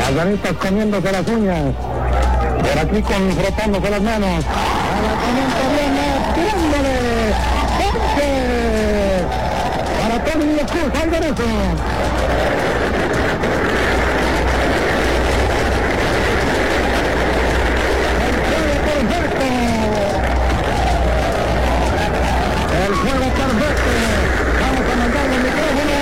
Las ganitas comiéndose las uñas. Por aquí frotándose las manos. A la comienza viene, tirándole. ¡Jorge! Para Tony Cruz, al derecho. El juego perfecto. Vamos a mandarle el micrófono.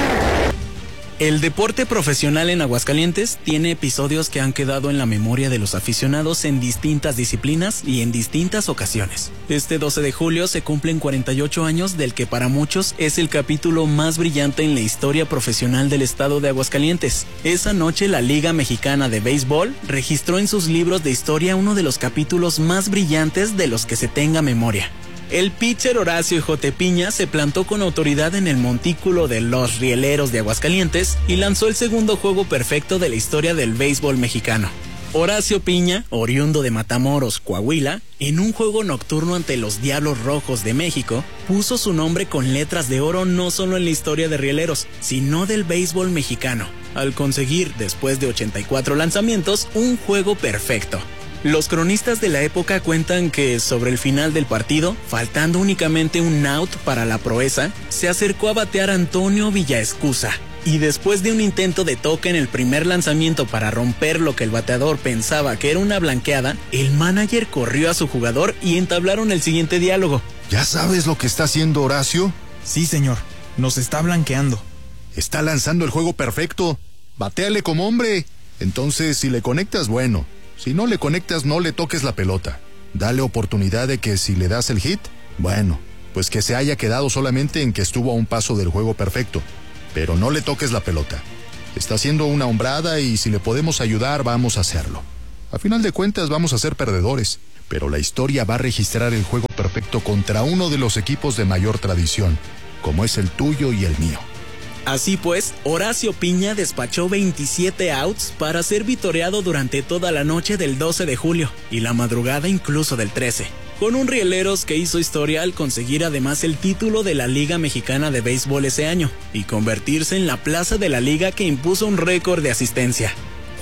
El deporte profesional en Aguascalientes tiene episodios que han quedado en la memoria de los aficionados en distintas disciplinas y en distintas ocasiones. Este 12 de julio se cumplen 48 años del que para muchos es el capítulo más brillante en la historia profesional del estado de Aguascalientes. Esa noche la Liga Mexicana de Béisbol registró en sus libros de historia uno de los capítulos más brillantes de los que se tenga memoria. El pitcher Horacio J. Piña se plantó con autoridad en el montículo de los Rieleros de Aguascalientes y lanzó el segundo juego perfecto de la historia del béisbol mexicano. Horacio Piña, oriundo de Matamoros, Coahuila, en un juego nocturno ante los Diablos Rojos de México, puso su nombre con letras de oro no solo en la historia de Rieleros, sino del béisbol mexicano, al conseguir, después de 84 lanzamientos, un juego perfecto. Los cronistas de la época cuentan que sobre el final del partido, faltando únicamente un out para la proeza, se acercó a batear Antonio Villaescusa. Y después de un intento de toque en el primer lanzamiento para romper lo que el bateador pensaba que era una blanqueada, el manager corrió a su jugador y entablaron el siguiente diálogo. ¿Ya sabes lo que está haciendo Horacio? Sí, señor. Nos está blanqueando. Está lanzando el juego perfecto. Batéale como hombre. Entonces, si le conectas, bueno. Si no le conectas, no le toques la pelota. Dale oportunidad de que si le das el hit, bueno, pues que se haya quedado solamente en que estuvo a un paso del juego perfecto. Pero no le toques la pelota. Está haciendo una hombrada y si le podemos ayudar, vamos a hacerlo. A final de cuentas, vamos a ser perdedores. Pero la historia va a registrar el juego perfecto contra uno de los equipos de mayor tradición, como es el tuyo y el mío. Así pues, Horacio Piña despachó 27 outs para ser vitoreado durante toda la noche del 12 de julio y la madrugada incluso del 13, con un Rieleros que hizo historia al conseguir además el título de la Liga Mexicana de Béisbol ese año y convertirse en la plaza de la liga que impuso un récord de asistencia.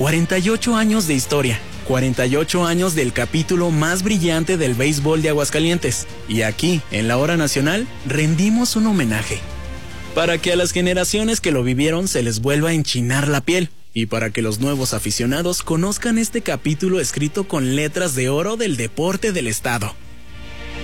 48 años de historia, 48 años del capítulo más brillante del béisbol de Aguascalientes, y aquí, en la Hora Nacional, rendimos un homenaje. Para que a las generaciones que lo vivieron se les vuelva a enchinar la piel y para que los nuevos aficionados conozcan este capítulo escrito con letras de oro del deporte del estado.